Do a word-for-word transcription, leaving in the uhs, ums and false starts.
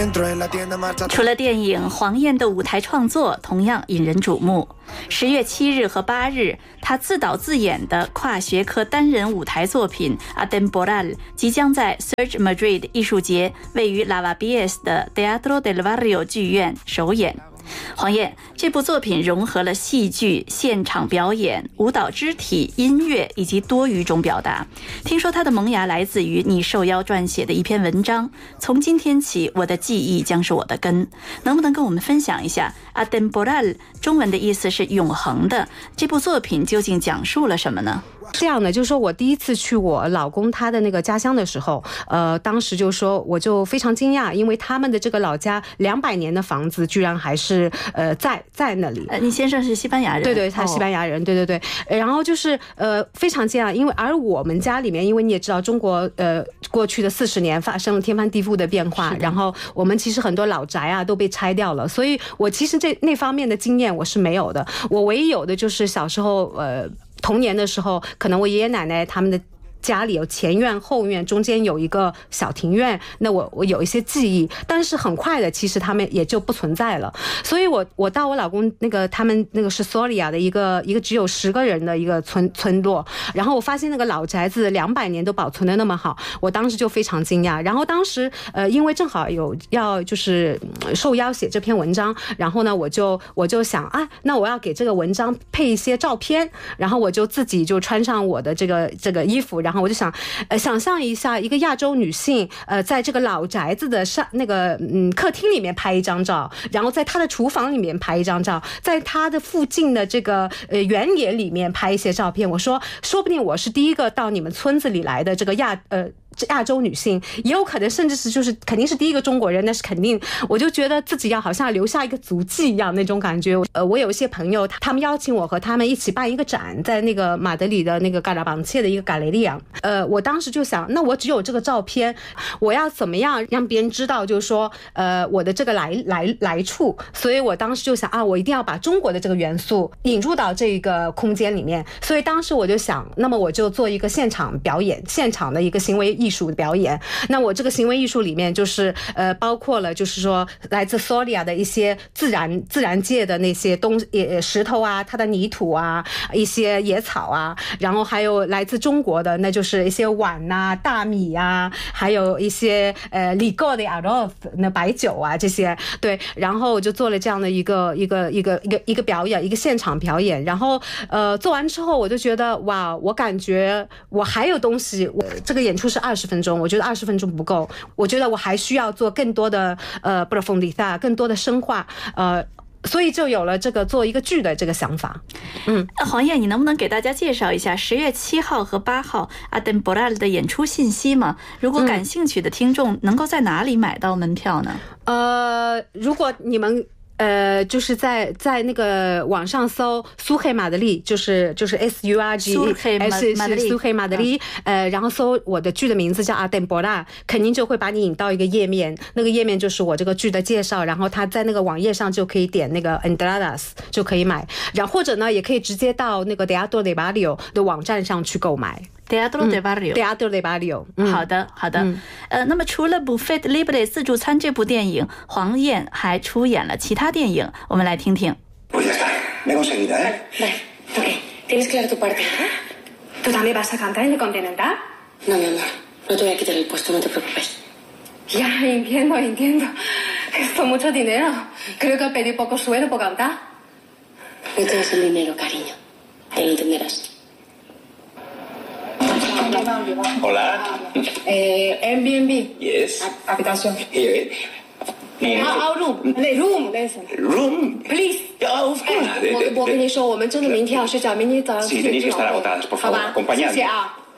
除了电影，黄燕的舞台创作同样引人瞩目。十月七日和八日，她自导自演的跨学科单人舞台作品《Atemporal》即将在 Surge Madrid 艺术节位于 Lavapiés 的 Teatro del Barrio 剧院首演。黄燕这部作品融合了戏剧、现场表演、舞蹈肢体、音乐以及多语种表达。听说她的萌芽来自于你受邀撰写的一篇文章，从今天起，我的记忆将是我的根。能不能跟我们分享一下 Atemporal 中文的意思是永恒的，这部作品究竟讲述了什么呢？ 这样的，就是说我第一次去我老公他的那个家乡的时候，呃，当时就说我就非常惊讶，因为他们的这个老家两百年的房子居然还是呃在在那里。 呃，你先生是西班牙人？ 对对，他是西班牙人，哦、对对对。然后就是呃非常惊讶，因为而我们家里面，因为你也知道，中国呃过去的四十年发生了天翻地覆的变化，然后我们其实很多老宅啊都被拆掉了，所以我其实这那方面的经验我是没有的，我唯一有的就是小时候呃。童年的时候，可能我爷爷奶奶他们的家里有前院后院，中间有一个小庭院，那我我有一些记忆，但是很快的其实他们也就不存在了。所以我我到我老公那个他们那个是索里亚的一个一个只有十个人的一个村村落，然后我发现那个老宅子两百年都保存的那么好，我当时就非常惊讶。然后当时呃因为正好有要就是受邀写这篇文章，然后呢我就我就想啊，那我要给这个文章配一些照片，然后我就自己就穿上我的这个这个衣服，然后我就想，呃，想象一下一个亚洲女性，呃，在这个老宅子的上那个嗯客厅里面拍一张照，然后在她的厨房里面拍一张照，在她的附近的这个呃原野里面拍一些照片。我说，说不定我是第一个到你们村子里来的这个亚呃。亚洲女性，也有可能甚至是就是肯定是第一个中国人，那是肯定。我就觉得自己要好像留下一个足迹一样那种感觉。呃，我有一些朋友，他们邀请我和他们一起办一个展，在那个马德里的那个嘎拉邦切的一个嘎雷利亚。呃，我当时就想，那我只有这个照片，我要怎么样让别人知道，就是说，呃，我的这个来来来处。所以我当时就想啊，我一定要把中国的这个元素引入到这个空间里面。所以当时我就想，那么我就做一个现场表演，现场的一个行为艺术。艺术的表演，那我这个行为艺术里面就是呃，包括了就是说来自索里亚的一些自然自然界的那些东呃石头啊，它的泥土啊，一些野草啊，然后还有来自中国的，那就是一些碗啊、大米啊，还有一些呃里戈的 arroz 那白酒啊这些，对，然后我就做了这样的一个一个一个一个一个表演，一个现场表演，然后呃做完之后我就觉得哇，我感觉我还有东西，我这个演出是二十分钟，我觉得二十分钟不够，我觉得我还需要做更多的呃 profundidad， 更多的深化，呃，所以就有了这个做一个剧的这个想法。嗯， 黄燕，你能不能给大家介绍一下十月七号和八号 Atemporal 的演出信息吗？如果感兴趣的听众能够在哪里买到门票呢？ 嗯、呃，如果你们。呃，就是在在那个网上搜苏黑马德里，就是就是 S U R G 苏黑马德里， 苏黑马德里，呃，然后搜我的剧的名字叫 Atemporal， 肯定就会把你引到一个页面，那个页面就是我这个剧的介绍，然后他在那个网页上就可以点那个 Entradas 就可以买，然后或者呢也可以直接到那个 Teatro del Barrio 的网站上去购买。 Teatro del Barrio， Teatro del Barrio， 好的好的、嗯。呃，那么除了 Buffet Libre 自助餐这部电影，黄燕还出演了其他电影，我们来听听。 Pues ya está, me he conseguido, ¿eh? Vale, ok. ¿Tienes claro tu parte, verdad? ¿Tú también vas a cantar en el Continental? No, mi amor, no te voy a quitar el puesto, no te preocupes. Ya, entiendo, entiendo. Esto es mucho dinero. Creo que pedí poco sueldo por cantar. No te das el dinero, cariño. Ya lo entenderás. Hola. Eh, Airbnb. Yes. Habitación. Here. Ah, room. Room, listen. Room. Please. Of course. 我我跟你说，我们真的明天要睡觉，明天早上 Sí, tenéis que estar agotadas, por favor. Acompañadme. 谢谢啊。